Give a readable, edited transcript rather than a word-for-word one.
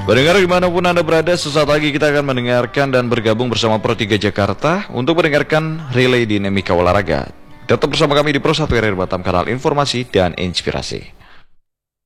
Pendengar dimanapun Anda berada, sesaat lagi kita akan mendengarkan dan bergabung bersama Pro 3 Jakarta untuk mendengarkan relay dinamika olahraga. Tetap bersama kami di Pro 1 RRI Batam, kanal informasi dan inspirasi.